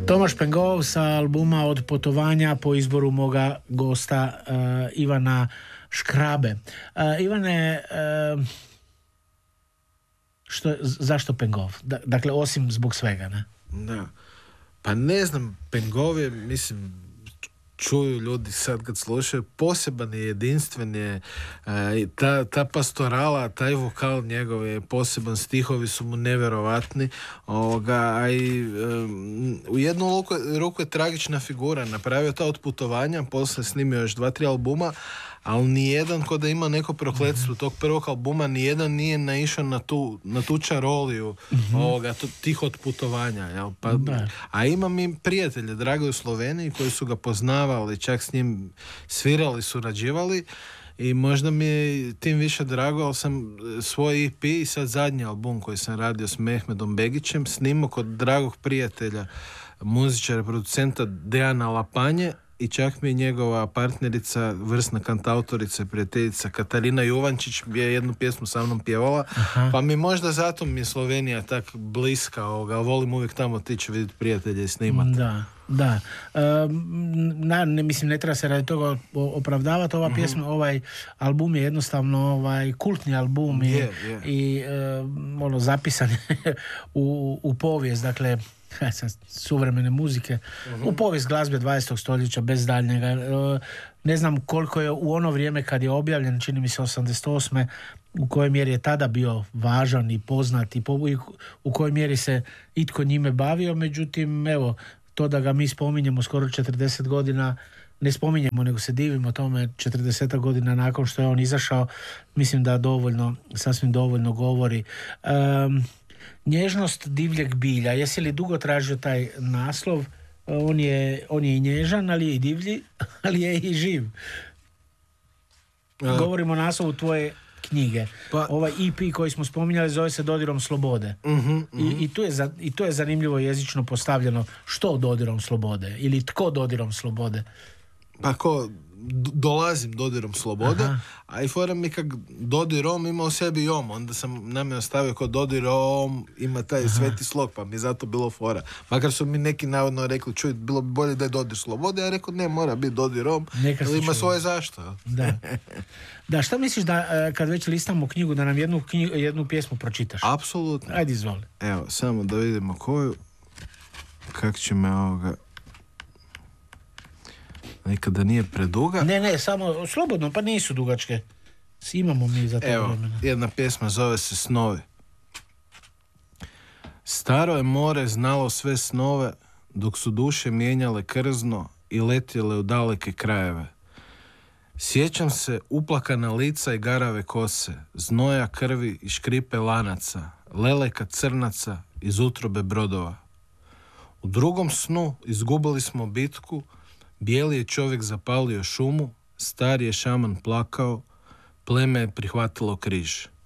Tomaš Pengov sa albuma Od putovanja po izboru moga gosta Ivana Škrabe. Ivane, zašto Pengov? Dakle, osim zbog svega, ne? Da. Pa ne znam, Pengov je, mislim, čuju ljudi sad kad slušaju, poseban je, jedinstven je, ta pastorala, taj vokal njegov je poseban, stihovi su mu neverovatni, a i u jednu ruku je tragična figura, napravio ta Od putovanja, poslije snimio još 2-3 albuma, ali nijedan ko da ima neko prokletstvo tog prvog albuma, nijedan nije naišao na tu čaroliju tih otputovanja. Jel? Pa, a imam i prijatelje, drage u Sloveniji, koji su ga poznavali, čak s njim svirali, surađivali, i možda mi je tim više drago, ali sam svoj EP i sad zadnji album koji sam radio s Mehmedom Begićem snimao kod dragog prijatelja, muzičara, producenta Dejana Lapanje, i čak mi je njegova partnerica, vrsna kantautorica i prijateljica Katarina Juvančić je jednu pjesmu sa mnom pjevala. Aha. Pa mi možda zato mi je Slovenija tak bliska, volim uvijek tamo otići vidjeti prijatelje i snimati. Da. Mislim, ne treba se radi toga opravdavati. Ova pjesma, ovaj album je jednostavno kultni album i zapisan u povijest, dakle, suvremene muzike, u povijest glazbe 20. stoljeća bez daljnjega. Ne znam koliko je u ono vrijeme kad je objavljen, čini mi se 88. u kojoj mjeri je tada bio važan i poznat i u kojoj mjeri se itko njime bavio, međutim, evo, to da ga mi spominjemo skoro 40 godina, ne spominjemo, nego se divimo tome 40 godina nakon što je on izašao, mislim da sasvim dovoljno govori. Nježnost divljeg bilja. Jesi li dugo tražio taj naslov? On je i nježan, ali je i divlji, ali je i živ. Govorimo o naslovu tvoje knjige. Ovaj EP koji smo spominjali zove se Dodirom slobode. I tu je zanimljivo jezično postavljeno. Što dodirom slobode? Ili tko dodirom slobode? Pa dolazim dodirom slobode. Aha. A i fora mi kak dodirom ima u sebi om, onda sam nam je ostavio kod dodirom ima taj sveti slog, pa mi je zato bilo fora. Makar su mi neki navodno rekli, čuj, bilo bi bolje da je dodir slobode, ja rekao ne, mora biti dodirom, jer ima svoje zašto. Da, šta misliš da kad već listamo knjigu, da nam jednu pjesmu pročitaš? Apsolutno. Ajde, izvoli. Evo, samo da vidimo koju, kak će me nikada nije preduga. Ne, samo slobodno, pa nisu dugačke. Imamo mi za to vremena. Evo, jedna pjesma zove se Snovi. Staro je more znalo sve snove, dok su duše mijenjale krzno i letjele u daleke krajeve. Sjećam se uplakana lica i garave kose, znoja krvi i škripe lanaca, leleka crnaca iz utrobe brodova. U drugom snu izgubili smo bitku, bijeli je čovjek zapalio šumu, stari je šaman plakao, pleme je prihvatilo križ.